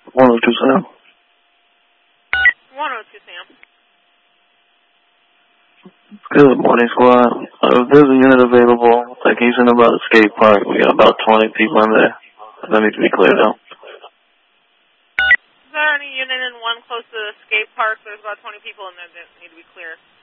102 Sam. 102 Sam. Good morning, squad. There's a unit available. Like he's in about a skate park. We got about 20 people in there. That needs to be cleared out. Is there any unit in one close to the skate park? There's about 20 people in there that need to be clear.